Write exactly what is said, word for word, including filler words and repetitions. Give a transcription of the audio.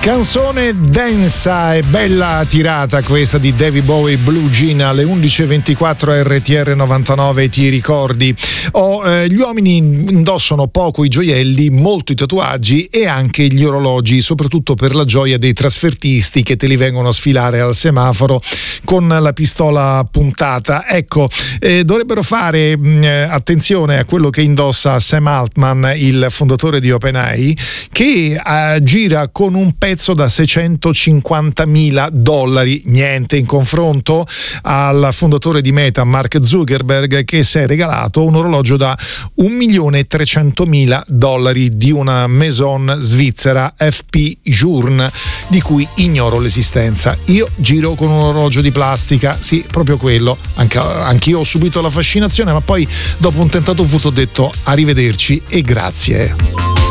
Canzone densa e bella tirata questa di David Bowie, Blue Jean, alle undici e ventiquattro R T R novantanove. Ti ricordi? Oh, eh, gli uomini indossano poco i gioielli, molto i tatuaggi e anche gli orologi, soprattutto per la gioia dei trasfertisti che te li vengono a sfilare al semaforo con la pistola puntata. Ecco, eh, dovrebbero fare mh, attenzione a quello che indossa Sam Altman, il fondatore di OpenAI, che eh, gira con un pezzo da seicentocinquantamila dollari, niente in confronto al fondatore di Meta, Mark Zuckerberg, che si è regalato un orologio da un milione e trecentomila dollari di una maison svizzera, F P Journe, di cui ignoro l'esistenza. Io giro con un orologio di plastica, sì, proprio quello. Anche, anch'io ho subito la fascinazione, ma poi dopo un tentato furto ho detto arrivederci e grazie.